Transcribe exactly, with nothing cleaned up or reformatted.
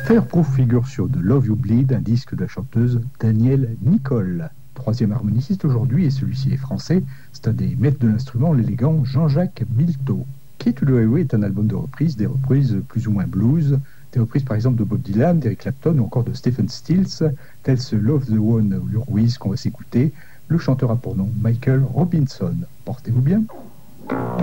Fireproof Figure Show de Love You Bleed, un disque de la chanteuse Danielle Nicole. Troisième harmoniciste aujourd'hui, et celui-ci est français, c'est un des maîtres de l'instrument, l'élégant Jean-Jacques Milteau. Key to the Highway est un album de reprises, des reprises plus ou moins blues, des reprises par exemple de Bob Dylan, d'Eric Clapton ou encore de Stephen Stills, tels ce Love the One ou Louise qu'on va s'écouter. Le chanteur a pour nom Michael Robinson. Portez-vous bien.